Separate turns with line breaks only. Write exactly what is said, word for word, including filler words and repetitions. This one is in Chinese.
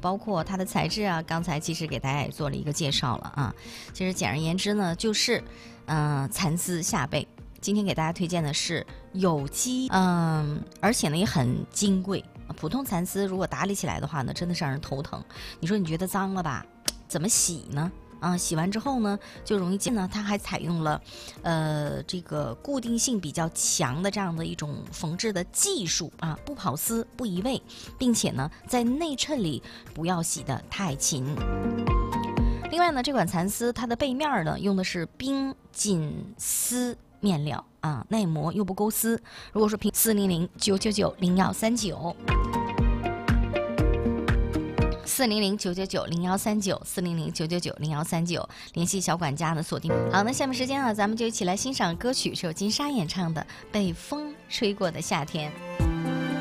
包括它的材质啊，刚才其实给大家也做了一个介绍了啊。其实简而言之呢，就是嗯、呃、蚕丝夏被。今天给大家推荐的是有机，嗯，而且呢也很金贵。普通蚕丝如果打理起来的话呢，真的是让人头疼。你说你觉得脏了吧？怎么洗呢？啊，洗完之后呢，就容易进呢。它还采用了，呃，这个固定性比较强的这样的一种缝制的技术啊，不跑丝，不移位，并且呢，在内衬里不要洗得太勤。另外呢，这款蚕丝它的背面呢，用的是冰锦丝面料啊，耐磨又不勾丝。如果说平四零零九九九零幺三九。四零零九九九零幺三九，四零零九九九零幺三九，联系小管家呢，锁定。好，那下面时间啊，咱们就一起来欣赏歌曲，是由金莎演唱的《被风吹过的夏天》。